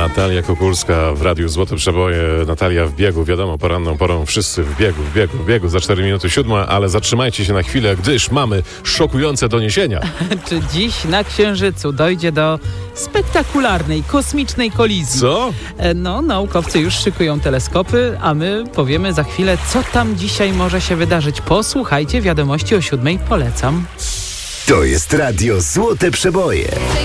Natalia Kukulska w Radiu Złote Przeboje. Natalia w biegu, wiadomo, poranną porą wszyscy w biegu. Za 4 minuty 7, ale zatrzymajcie się na chwilę, gdyż mamy szokujące doniesienia. Czy dziś na Księżycu dojdzie do spektakularnej, kosmicznej kolizji? Co? No, naukowcy już szykują teleskopy, a my powiemy za chwilę, co tam dzisiaj może się wydarzyć. Posłuchajcie wiadomości o 7:00, polecam. To jest Radio Złote Przeboje.